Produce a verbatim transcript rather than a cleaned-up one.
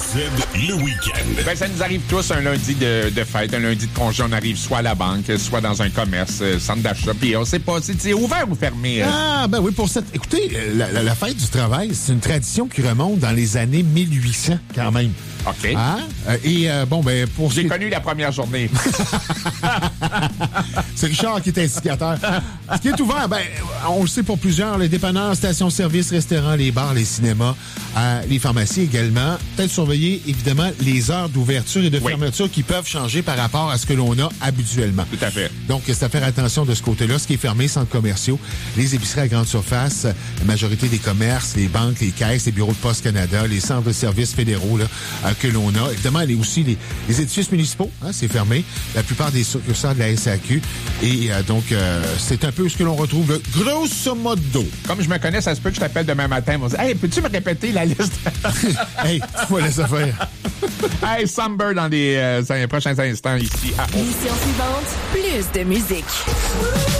Z, le week-end. Ben, ça nous arrive tous un lundi de, de fête, un lundi de congé. On arrive soit à la banque, soit dans un commerce, euh, centre d'achat. Puis on sait pas, c'est, c'est ouvert ou fermé. Euh? Ah, ben oui, pour cette... Écoutez, la, la, la fête du travail, c'est une tradition qui remonte dans les années mille huit cents, quand même. OK. Hein? Et euh, bon, ben, pour... J'ai ce... connu la première journée. C'est Richard qui est instigateur. Ce qui est ouvert, ben, on le sait pour plusieurs, les dépanneurs, stations-service, restaurants, les bars, les cinémas, euh, les pharmacies également. Peut-être surveiller, évidemment, les heures d'ouverture et de oui. fermeture qui peuvent changer par rapport à ce que l'on a habituellement. Tout à fait. Donc, c'est à faire attention de ce côté-là. Ce qui est fermé, centres commerciaux, les épiceries à grande surface, la majorité des commerces, les banques, les caisses, les bureaux de Poste Canada, les centres de services fédéraux là, euh, que l'on a. Évidemment, les, aussi les, les édifices municipaux, hein, c'est fermé. La plupart des succursales de la S A Q. Et euh, donc, euh, c'est un peu ce que l'on retrouve, là, grosso modo. Comme je me connais, ça se peut que je t'appelle demain matin. On va dire, hey, peux-tu me répéter la liste? Hey, tu vas laisser faire. Hey, Summer dans les, euh, dans les prochains instants ici à Mission suivante, plus de musique.